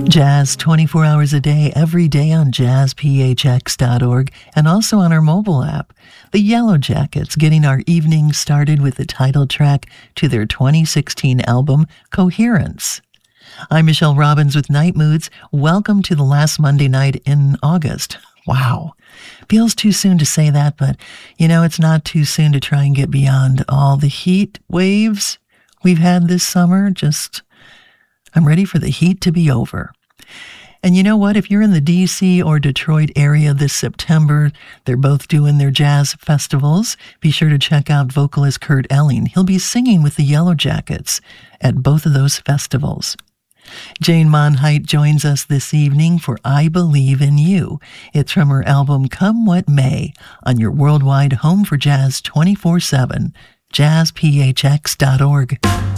Jazz 24 hours a day, every day on jazzphx.org and also on our mobile app. The Yellow Jackets getting our evening started with the title track to their 2016 album, Coherence. I'm Michelle Robbins with Night Moods. Welcome to the last Monday night in August. Wow. Feels too soon to say that, but it's not too soon to try and get beyond all the heat waves we've had this summer. I'm ready for the heat to be over. And you know what? If you're in the D.C. or Detroit area this September, they're both doing their jazz festivals. Be sure to check out vocalist Kurt Elling. He'll be singing with the Yellow Jackets at both of those festivals. Jane Monheit joins us this evening for I Believe in You. It's from her album Come What May on your worldwide home for jazz 24/7, jazzphx.org.